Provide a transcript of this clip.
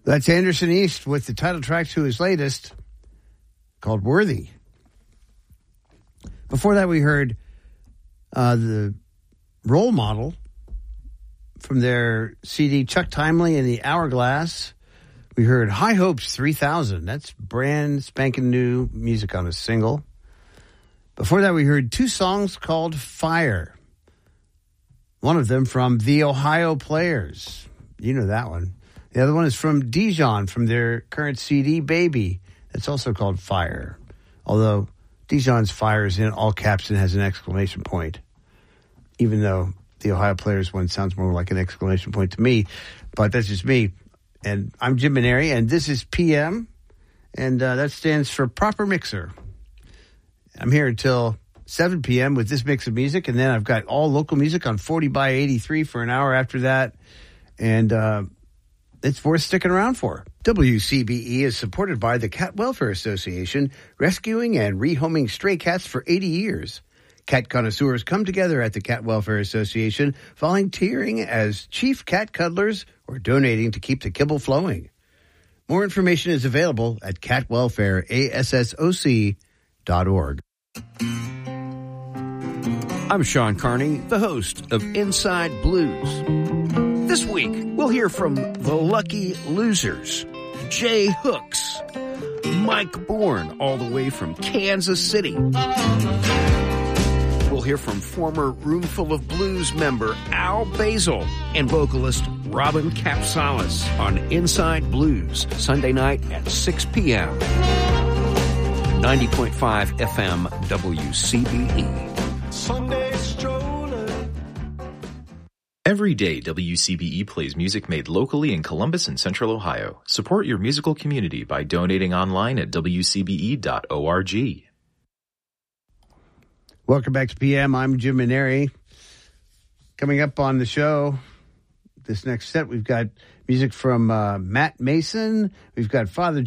That's Anderson East with the title track to his latest, called Worthy. Before that, we heard the Role Model from their CD Chuck Timely and the Hourglass. We heard High Hopes 3000. That's brand spanking new music on a single. Before that, we heard two songs called Fire. One of them from the Ohio Players. You know that one. The other one is from Dijon from their current CD, Baby. That's also called Fire. Although Dijon's Fire is in all caps and has an exclamation point. Even though the Ohio Players one sounds more like an exclamation point to me. But that's just me. And I'm Jim Maneri, and this is PM. And that stands for Proper Mixer. I'm here until 7 p.m. with this mix of music, and then I've got all local music on 40 by 83 for an hour after that, and it's worth sticking around for. WCBE is supported by the Cat Welfare Association, rescuing and rehoming stray cats for 80 years. Cat connoisseurs come together at the Cat Welfare Association, volunteering as chief cat cuddlers or donating to keep the kibble flowing. More information is available at catwelfareassoc.org. I'm Sean Carney, the host of Inside Blues. This week, we'll hear from the Lucky Losers, Jay Hooks, Mike Bourne, all the way from Kansas City. We'll hear from former Roomful of Blues member Al Basil and vocalist Robin Capsalis on Inside Blues, Sunday night at 6 p.m. 90.5 FM WCBE. Sunday stroller. Every day, WCBE plays music made locally in Columbus and Central Ohio. Support your musical community by donating online at wcbe.org. Welcome back to PM. I'm Jim Maneri. Coming up on the show, this next set, we've got music from Matt Mason. We've got Father